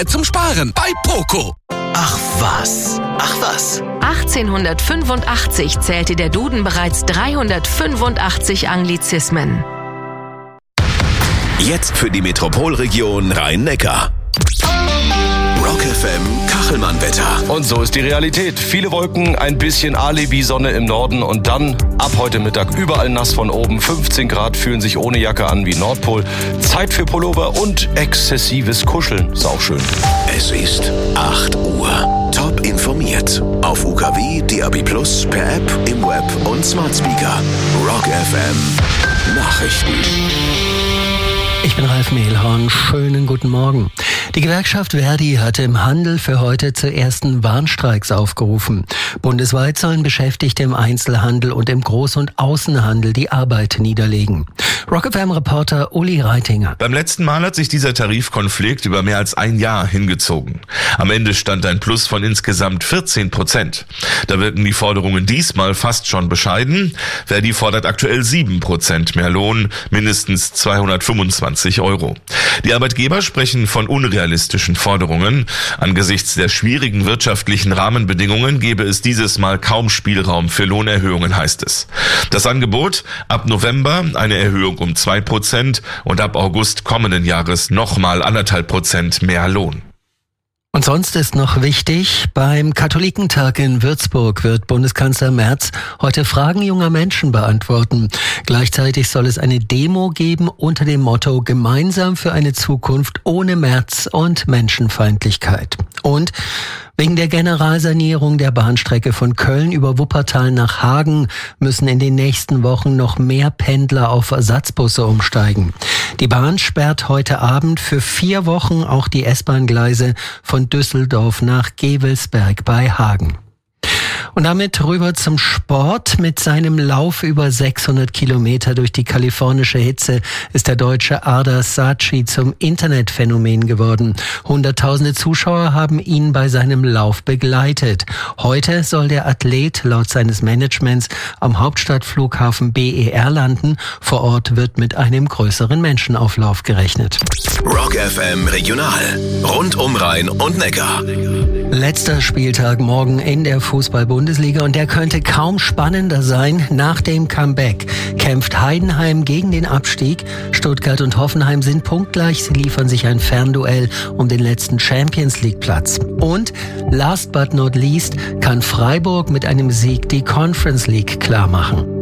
zum Sparen bei Poco. Ach was. 1885 zählte der Duden bereits 385 Anglizismen. Jetzt für die Metropolregion Rhein-Neckar. Rock FM Kachelmann-Wetter. Und so ist die Realität. Viele Wolken, ein bisschen Alibi-Sonne im Norden und dann ab heute Mittag überall nass von oben. 15 Grad fühlen sich ohne Jacke an wie Nordpol. Zeit für Pullover und exzessives Kuscheln. Ist auch schön. Es ist 8 Uhr. Top informiert. Auf UKW, DAB+, per App, im Web und Smart Speaker. Rock FM Nachrichten. Ich bin Ralf Mehlhorn. Schönen guten Morgen. Die Gewerkschaft Verdi hatte im Handel für heute zu ersten Warnstreiks aufgerufen. Bundesweit sollen Beschäftigte im Einzelhandel und im Groß- und Außenhandel die Arbeit niederlegen. Rock FM-Reporter Uli Reitinger. Beim letzten Mal hat sich dieser Tarifkonflikt über mehr als ein Jahr hingezogen. Am Ende stand ein Plus von insgesamt 14%. Da wirken die Forderungen diesmal fast schon bescheiden. Verdi fordert aktuell 7% mehr Lohn, mindestens 225 €. Die Arbeitgeber sprechen von unrealistischen Forderungen. Angesichts der schwierigen wirtschaftlichen Rahmenbedingungen gebe es dieses Mal kaum Spielraum für Lohnerhöhungen, heißt es. Das Angebot: ab November eine Erhöhung um 2% und ab August kommenden Jahres nochmal 1,5% mehr Lohn. Und sonst ist noch wichtig, beim Katholikentag in Würzburg wird Bundeskanzler Merz heute Fragen junger Menschen beantworten. Gleichzeitig soll es eine Demo geben unter dem Motto Gemeinsam für eine Zukunft ohne Merz und Menschenfeindlichkeit. Und wegen der Generalsanierung der Bahnstrecke von Köln über Wuppertal nach Hagen müssen in den nächsten Wochen noch mehr Pendler auf Ersatzbusse umsteigen. Die Bahn sperrt heute Abend für 4 Wochen auch die S-Bahn-Gleise von Düsseldorf nach Gevelsberg bei Hagen. Und damit rüber zum Sport. Mit seinem Lauf über 600 Kilometer durch die kalifornische Hitze ist der Deutsche Ardar Saci zum Internetphänomen geworden. Hunderttausende Zuschauer haben ihn bei seinem Lauf begleitet. Heute soll der Athlet laut seines Managements am Hauptstadtflughafen BER landen. Vor Ort wird mit einem größeren Menschenauflauf gerechnet. Rock FM Regional. Rund um Rhein und Neckar. Letzter Spieltag morgen in der Fußball-Bundesliga und der könnte kaum spannender sein. Nach dem Comeback kämpft Heidenheim gegen den Abstieg. Stuttgart und Hoffenheim sind punktgleich. Sie liefern sich ein Fernduell um den letzten Champions-League-Platz. Und last but not least kann Freiburg mit einem Sieg die Conference League klarmachen.